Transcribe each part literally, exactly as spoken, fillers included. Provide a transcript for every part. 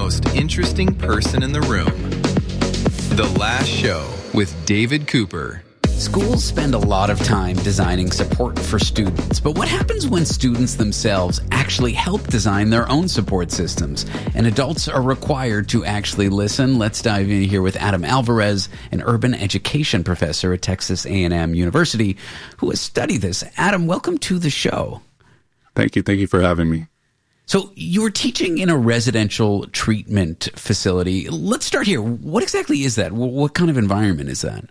most interesting person in the room. The Last Show with David Cooper. Schools spend a lot of time designing support for students, but what happens when students themselves actually help design their own support systems and adults are required to actually listen? Let's dive in here with Adam Alvarez, an urban education professor at Texas A and M University, who has studied this. Adam, welcome to the show. Thank you. Thank you for having me. So you were teaching in a residential treatment facility. Let's start here. What exactly is that? What kind of environment is that?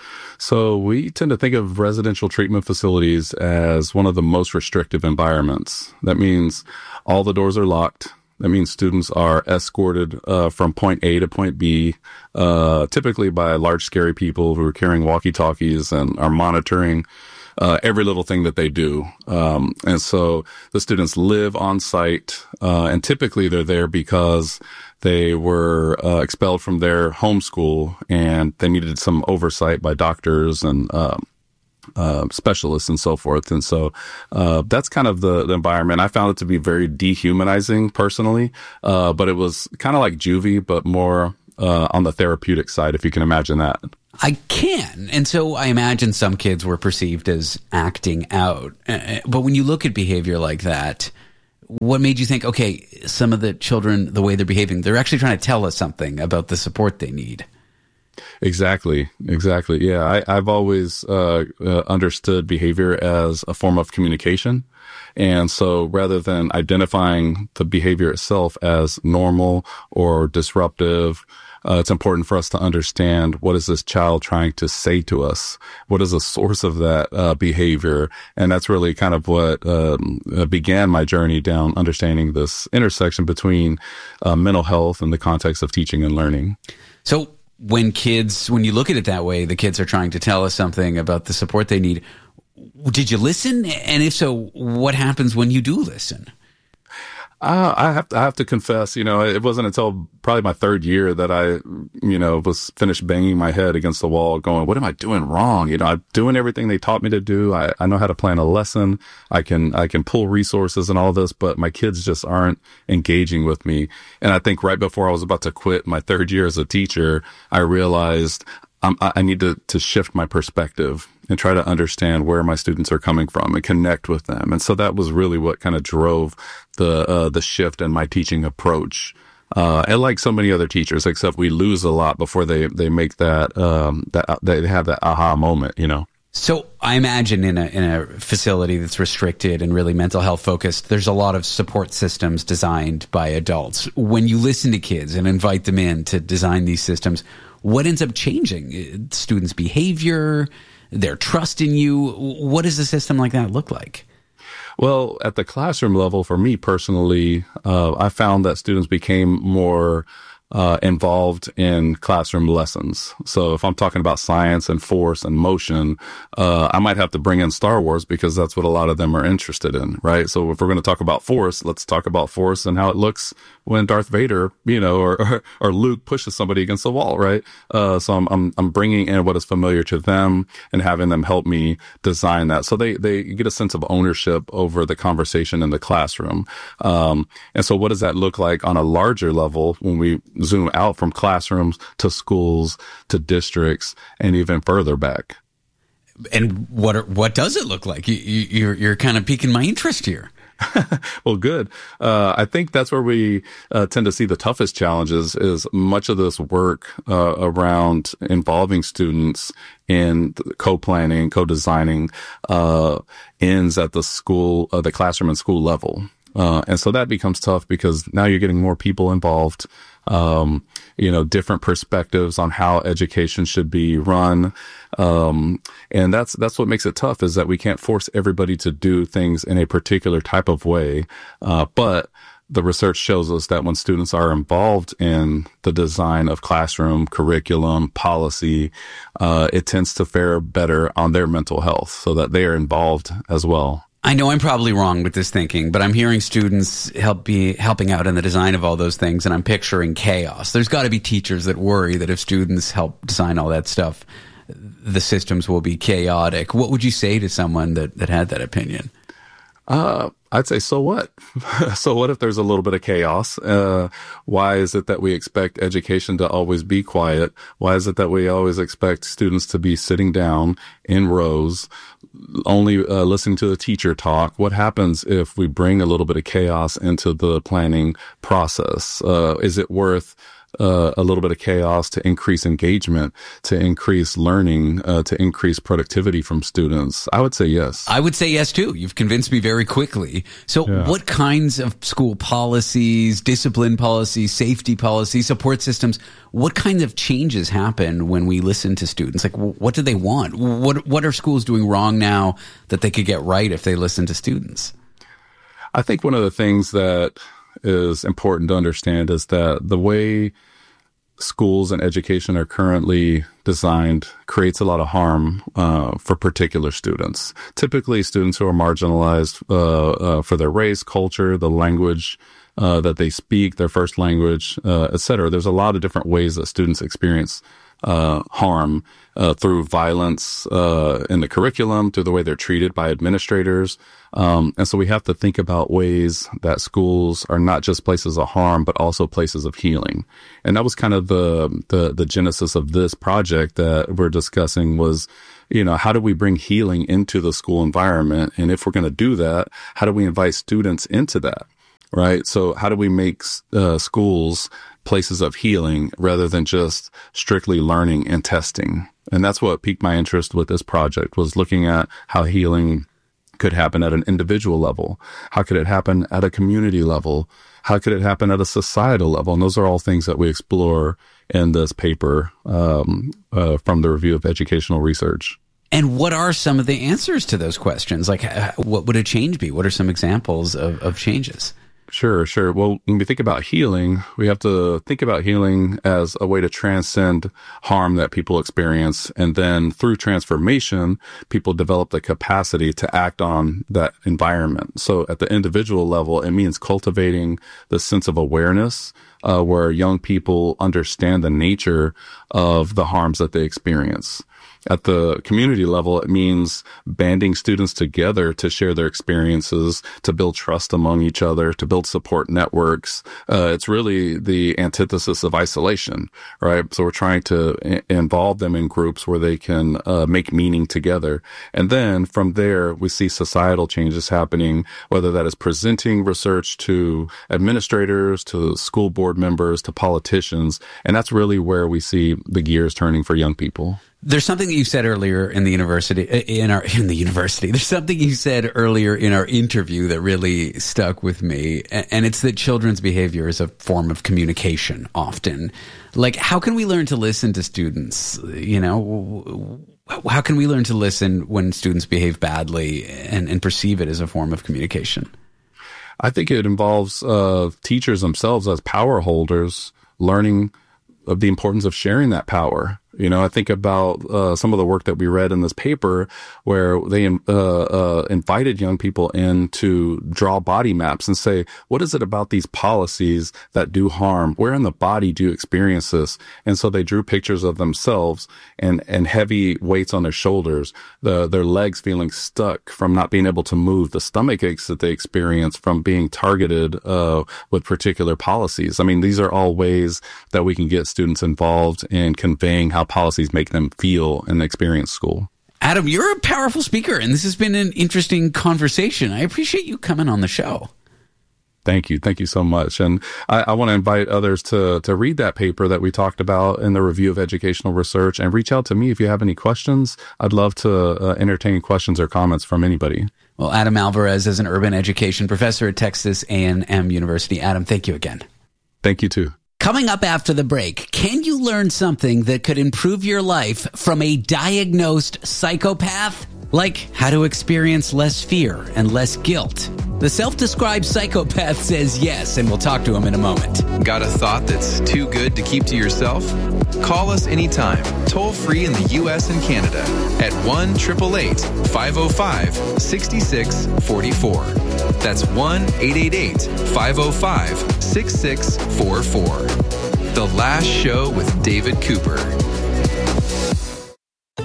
So we tend to think of residential treatment facilities as one of the most restrictive environments. That means all the doors are locked. That means students are escorted uh, from point A to point B, uh, typically by large, scary people who are carrying walkie-talkies and are monitoring Uh, every little thing that they do. Um, and so the students live on site, uh, and typically they're there because they were uh, expelled from their home school and they needed some oversight by doctors and um, uh, specialists and so forth. And so uh, that's kind of the, the environment. I found it to be very dehumanizing personally, uh, but it was kind of like juvie, but more uh, on the therapeutic side, if you can imagine that. I can. And so I imagine some kids were perceived as acting out. But when you look at behavior like that, what made you think, okay, some of the children, the way they're behaving, they're actually trying to tell us something about the support they need? Exactly. Exactly. Yeah. I, I've always uh, uh, understood behavior as a form of communication. And so rather than identifying the behavior itself as normal or disruptive, Uh, it's important for us to understand, what is this child trying to say to us? What is the source of that uh, behavior? And that's really kind of what um, began my journey down understanding this intersection between uh, mental health and the context of teaching and learning. So when kids, when you look at it that way, the kids are trying to tell us something about the support they need. Did you listen? And if so, what happens when you do listen? Uh, I have to, I have to confess, you know, it wasn't until probably my third year that I, you know, was finished banging my head against the wall going, what am I doing wrong? You know, I'm doing everything they taught me to do. I, I know how to plan a lesson. I can, I can pull resources and all this, but my kids just aren't engaging with me. And I think right before I was about to quit my third year as a teacher, I realized Um, I need to, to shift my perspective and try to understand where my students are coming from and connect with them. And so that was really what kind of drove the, uh, the shift in my teaching approach. Uh, and like so many other teachers, except we lose a lot before they, they make that, um, that, they have that aha moment, you know. So I imagine in a, in a facility that's restricted and really mental health focused, there's a lot of support systems designed by adults. When you listen to kids and invite them in to design these systems, what ends up changing? Students' behavior, their trust in you? What does a system like that look like? Well, at the classroom level, for me personally, uh, I found that students became more uh, involved in classroom lessons. So if I'm talking about science and force and motion, uh, I might have to bring in Star Wars because that's what a lot of them are interested in, right? So if we're going to talk about force, let's talk about force and how it looks when Darth Vader, you know, or, or, or Luke pushes somebody against the wall, right? Uh, so I'm, I'm, I'm bringing in what is familiar to them and having them help me design that. So they, they get a sense of ownership over the conversation in the classroom. Um, and so what does that look like on a larger level when we zoom out from classrooms to schools to districts and even further back? And what are, what does it look like? You, you, you're you're kind of piquing my interest here. Well, good. Uh, I think that's where we uh, tend to see the toughest challenges is much of this work uh, around involving students in co-planning, co-designing uh, ends at the school, uh, the classroom and school level. Uh, and so that becomes tough because now you're getting more people involved, um, you know, different perspectives on how education should be run. Um, and that's, that's what makes it tough is that we can't force everybody to do things in a particular type of way. Uh, but the research shows us that when students are involved in the design of classroom, curriculum, policy, uh, it tends to fare better on their mental health so that they are involved as well. I know I'm probably wrong with this thinking, but I'm hearing students help be helping out in the design of all those things, and I'm picturing chaos. There's got to be teachers that worry that if students help design all that stuff, the systems will be chaotic. What would you say to someone that, that had that opinion? Uh, I'd say, so what? So what if there's a little bit of chaos? Uh, why is it that we expect education to always be quiet? Why is it that we always expect students to be sitting down in rows, only uh, listening to the teacher talk? What happens if we bring a little bit of chaos into the planning process? Uh, is it worth Uh, a little bit of chaos to increase engagement, to increase learning, uh, to increase productivity from students? I would say yes. I would say yes, too. You've convinced me very quickly. So yeah. What kinds of school policies, discipline policies, safety policies, support systems, what kind of changes happen when we listen to students? Like, what do they want? What, what are schools doing wrong now that they could get right if they listen to students? I think one of the things that is important to understand is that the way schools and education are currently designed creates a lot of harm uh, for particular students. Typically, students who are marginalized uh, uh, for their race, culture, the language uh, that they speak, their first language, uh, et cetera. There's a lot of different ways that students experience uh, harm uh, through violence uh, in the curriculum, through the way they're treated by administrators. Um, and so we have to think about ways that schools are not just places of harm, but also places of healing. And that was kind of the, the, the genesis of this project that we're discussing was, you know, how do we bring healing into the school environment? And if we're going to do that, how do we invite students into that? Right. So how do we make uh, schools places of healing rather than just strictly learning and testing? And that's what piqued my interest with this project, was looking at how healing could happen at an individual level. How could it happen at a community level? How could it happen at a societal level? And those are all things that we explore in this paper um, uh, from the Review of Educational Research. And what are some of the answers to those questions? Like, what would a change be? What are some examples of, of changes? Sure, sure. Well, when we think about healing, we have to think about healing as a way to transcend harm that people experience. And then through transformation, people develop the capacity to act on that environment. So at the individual level, it means cultivating the sense of awareness, uh, where young people understand the nature of the harms that they experience. At the community level, it means banding students together to share their experiences, to build trust among each other, to build support networks. Uh, it's really the antithesis of isolation, right? So we're trying to I- involve them in groups where they can uh, make meaning together. And then from there, we see societal changes happening, whether that is presenting research to administrators, to school board members, to politicians. And that's really where we see the gears turning for young people. There's something that you said earlier in the university, in our, in the university, there's something you said earlier in our interview that really stuck with me. And it's that children's behavior is a form of communication often. Like, how can we learn to listen to students? You know, how can we learn to listen when students behave badly and, and perceive it as a form of communication? I think it involves uh, teachers themselves as power holders learning of the importance of sharing that power. You know, I think about uh, some of the work that we read in this paper where they uh, uh, invited young people in to draw body maps and say, what is it about these policies that do harm? Where in the body do you experience this? And so they drew pictures of themselves and, and heavy weights on their shoulders, the, their legs feeling stuck from not being able to move, the stomach aches that they experience from being targeted uh, with particular policies. I mean, these are all ways that we can get students involved in conveying how policies make them feel and experience school. Adam, you're a powerful speaker, and this has been an interesting conversation. I appreciate you coming on the show. Thank you. Thank you so much. And I, I want to invite others to, to read that paper that we talked about in the Review of Educational Research and reach out to me if you have any questions. I'd love to uh, entertain questions or comments from anybody. Well, Adam Alvarez is an urban education professor at Texas A and M University. Adam, thank you again. Thank you, too. Coming up after the break, can you learn something that could improve your life from a diagnosed psychopath? Like how to experience less fear and less guilt. The self-described psychopath says yes, and we'll talk to him in a moment. Got a thought that's too good to keep to yourself? Call us anytime, toll free in the U S and Canada at one eight eight eight, five oh five, six six four four. That's one eight eight eight, five oh five, six six four four. The Last Show with David Cooper.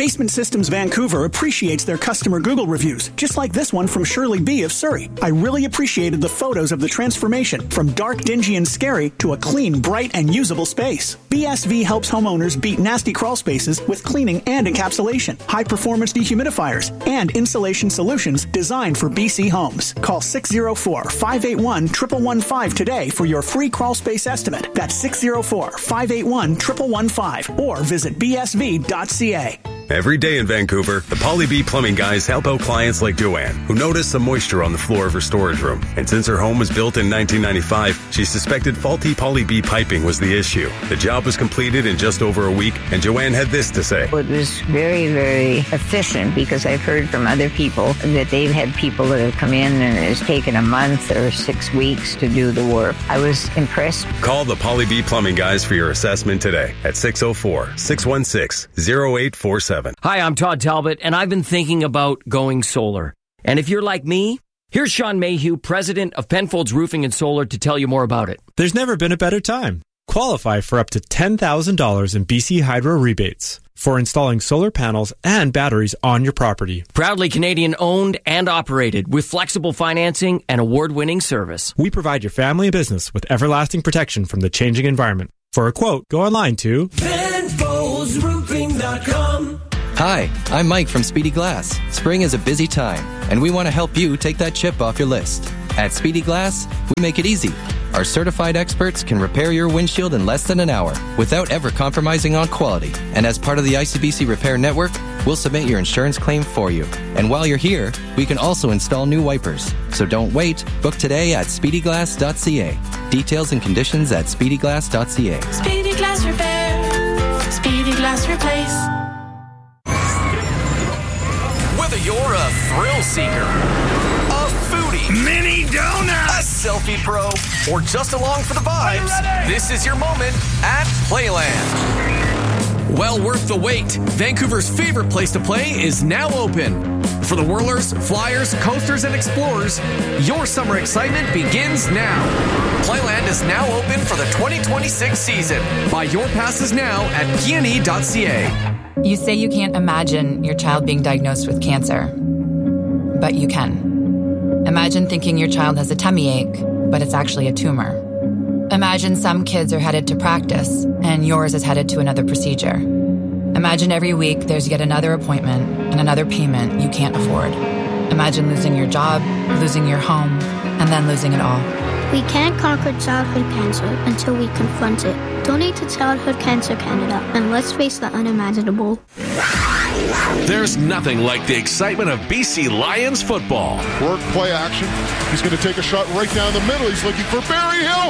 Basement Systems Vancouver appreciates their customer Google reviews, just like this one from Shirley B. of Surrey. I really appreciated the photos of the transformation from dark, dingy, and scary to a clean, bright, and usable space. B S V helps homeowners beat nasty crawl spaces with cleaning and encapsulation, high-performance dehumidifiers, and insulation solutions designed for B C homes. Call six oh four, five eight one, one one one five today for your free crawl space estimate. That's six oh four, five eight one, one one one five or visit b s v dot c a. Every day in Vancouver, the Polly B Plumbing guys help out clients like Joanne, who noticed some moisture on the floor of her storage room. And since her home was built in nineteen ninety-five, she suspected faulty Polly B piping was the issue. The job was completed in just over a week, and Joanne had this to say. It was very, very efficient because I've heard from other people that they've had people that have come in and it's taken a month or six weeks to do the work. I was impressed. Call the Polly B Plumbing guys for your assessment today at six oh four, six one six, oh eight four seven. Hi, I'm Todd Talbot, and I've been thinking about going solar. And if you're like me, here's Sean Mayhew, president of Penfolds Roofing and Solar, to tell you more about it. There's never been a better time. Qualify for up to ten thousand dollars in B C Hydro rebates for installing solar panels and batteries on your property. Proudly Canadian owned and operated with flexible financing and award-winning service. We provide your family and business with everlasting protection from the changing environment. For a quote, go online to Penfolds Roofing dot com. Hi, I'm Mike from Speedy Glass. Spring is a busy time, and we want to help you take that chip off your list. At Speedy Glass, we make it easy. Our certified experts can repair your windshield in less than an hour without ever compromising on quality. And as part of the I C B C Repair Network, we'll submit your insurance claim for you. And while you're here, we can also install new wipers. So don't wait. Book today at speedy glass dot c a. Details and conditions at speedy glass dot c a. Speedy Glass Repair. Speedy Glass Replace. Whether you're a thrill seeker, a foodie, mini donut, a selfie pro, or just along for the vibes, this is your moment at Playland. Well worth the wait. Vancouver's favorite place to play is now open. For the whirlers, flyers, coasters, and explorers, your summer excitement begins now. Playland is now open for the twenty twenty-six season. Buy your passes now at p n e dot c a. You say you can't imagine your child being diagnosed with cancer, but you can. Imagine thinking your child has a tummy ache, but it's actually a tumor. Imagine some kids are headed to practice, and yours is headed to another procedure. Imagine every week there's yet another appointment and another payment you can't afford. Imagine losing your job, losing your home, and then losing it all. We can't conquer childhood cancer until we confront it. Donate to Childhood Cancer Canada, and let's face the unimaginable. There's nothing like the excitement of B C Lions football. Work, play action. He's going to take a shot right down the middle. He's looking for Barry Hill.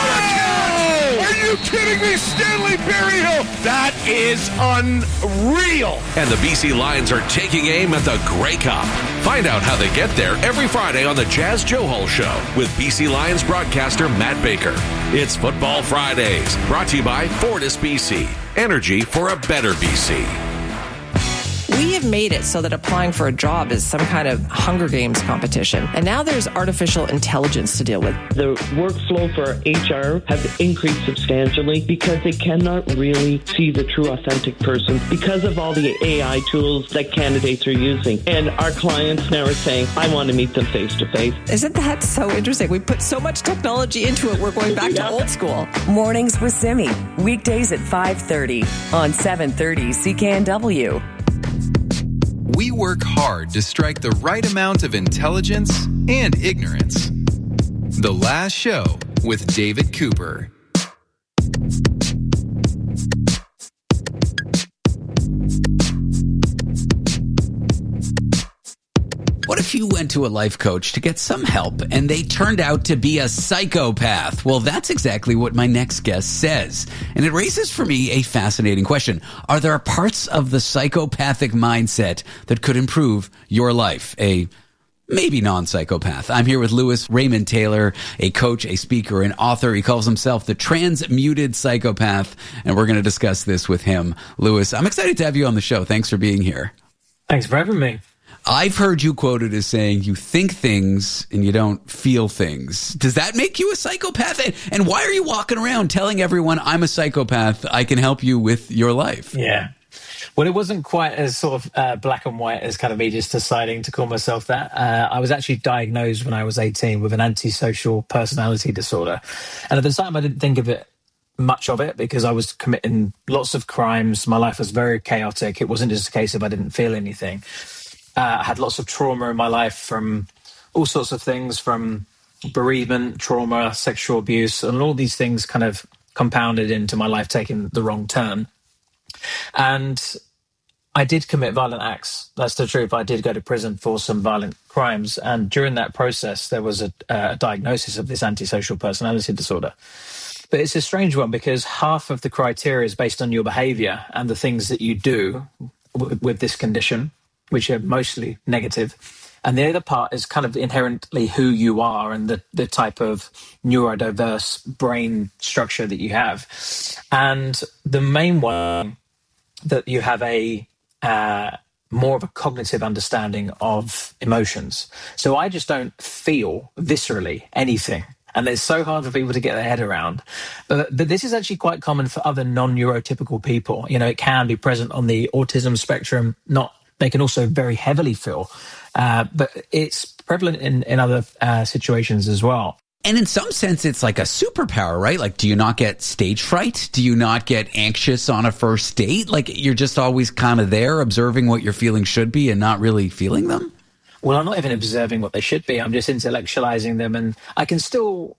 Oh! Are you kidding me? Stanley Berryhill. That is unreal. And the B C Lions are taking aim at the Grey Cup. Find out how they get there every Friday on the Jazz Joe Hall Show with B C Lions broadcaster Matt Baker. It's Football Fridays, brought to you by Fortis B C. Energy for a better B C. We have made it so that applying for a job is some kind of Hunger Games competition. And now there's artificial intelligence to deal with. The workflow for H R has increased substantially because they cannot really see the true authentic person because of all the A I tools that candidates are using. And our clients now are saying, I want to meet them face to face. Isn't that so interesting? We put so much technology into it, we're going back yeah. to old school. Mornings with Simi. Weekdays at five thirty on seven thirty C K N W. We work hard to strike the right amount of intelligence and ignorance. The Last Show with David Cooper. What if you went to a life coach to get some help and they turned out to be a psychopath? Well, that's exactly what my next guest says. And it raises for me a fascinating question. Are there parts of the psychopathic mindset that could improve your life? A maybe non-psychopath. I'm here with Lewis Raymond Taylor, a coach, a speaker, an author. He calls himself the Transmuted Psychopath, and we're going to discuss this with him. Lewis, I'm excited to have you on the show. Thanks for being here. Thanks for having me. I've heard you quoted as saying you think things and you don't feel things. Does that make you a psychopath? And why are you walking around telling everyone I'm a psychopath? I can help you with your life. Yeah. Well, it wasn't quite as sort of uh, black and white as kind of me just deciding to call myself that. Uh, I was actually diagnosed when I was eighteen with an antisocial personality disorder. And at the time, I didn't think of it much of it because I was committing lots of crimes. My life was very chaotic. It wasn't just a case of I didn't feel anything. Uh, I had lots of trauma in my life from all sorts of things, from bereavement, trauma, sexual abuse, and all these things kind of compounded into my life taking the wrong turn. And I did commit violent acts. That's the truth. I did go to prison for some violent crimes. And during that process, there was a, a diagnosis of this antisocial personality disorder. But it's a strange one because half of the criteria is based on your behavior and the things that you do w- with this condition, which are mostly negative. And the other part is kind of inherently who you are and the, the type of neurodiverse brain structure that you have. And the main one, that you have a uh, more of a cognitive understanding of emotions. So I just don't feel viscerally anything. And it's so hard for people to get their head around. But, but this is actually quite common for other non-neurotypical people. You know, it can be present on the autism spectrum. Not, they can also very heavily feel. Uh, but it's prevalent in, in other uh, situations as well. And in some sense, it's like a superpower, right? Like, do you not get stage fright? Do you not get anxious on a first date? Like, you're just always kind of there observing what your feelings should be and not really feeling them? Well, I'm not even observing what they should be. I'm just intellectualizing them. And I can still